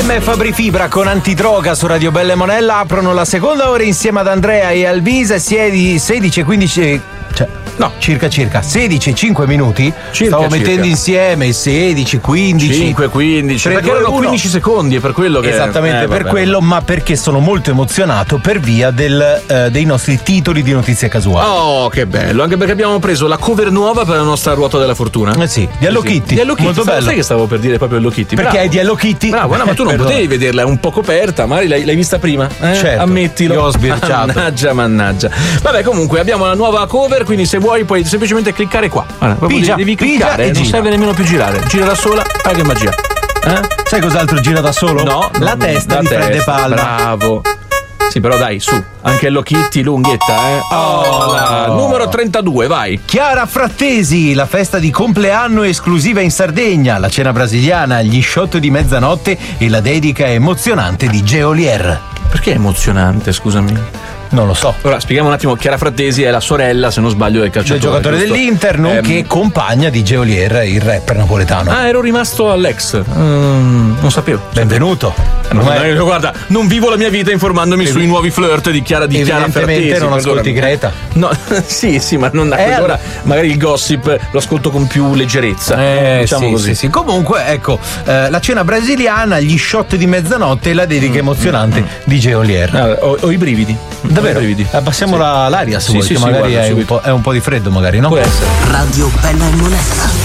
AM e Fabri Fibra con Antidroga su Radio Belle Monella aprono la seconda ora insieme ad Andrea e Alvisa. Si è di 16 e 15. Circa 16 e 5 minuti. Stavo mettendo insieme 16, 15 5, 15 perché erano 15 secondi, è per quello che esattamente per quello, ma perché sono molto emozionato per via dei nostri titoli di notizie casuali. Oh, che bello, anche perché abbiamo preso la cover nuova per la nostra ruota della fortuna. Sì, di Hello Kitty. Di Hello Kitty. Molto bello. Sai che stavo per dire proprio Hello Kitty? Perché è di Hello Kitty. Bravo, no, ma tu non potevi vederla, è un po' coperta, magari l'hai vista prima. Certo. Ammettilo. Io ho sbirciato. Mannaggia. Vabbè, comunque abbiamo la nuova cover, quindi se vuoi puoi semplicemente cliccare qua. Guarda, devi cliccare, non serve nemmeno più girare. Gira da sola, fai che magia. Sai cos'altro gira da solo? No, la testa di Fred De Palma. Bravo. Sì, però dai, su. Anche Hello Kitty lunghetta, numero 32, vai. Chiara Frattesi, la festa di compleanno esclusiva in Sardegna, la cena brasiliana, gli shot di mezzanotte e la dedica emozionante di Geolier. Perché è emozionante, scusami? Non lo so. Ora spieghiamo un attimo. Chiara Frattesi è la sorella, se non sbaglio, del calciatore, del giocatore giusto? dell'Inter, nonché compagna di Geolier, il rapper napoletano. Ah, ero rimasto all'ex. Non sapevo. Benvenuto. Guarda, non vivo la mia vita informandomi sui nuovi flirt di Chiara Frattesi. Evidentemente non ascolti Greta. No, sì, ma non a quell'ora. Magari il gossip lo ascolto con più leggerezza. Diciamo così. Sì. Comunque, ecco, la cena brasiliana, gli shot di mezzanotte e la dedica emozionante di Geolier. Ho i brividi. Davvero? Abbassiamo l'aria se vuoi, che magari è un po' di freddo, magari, no? Può essere. Radio Bella e Monella.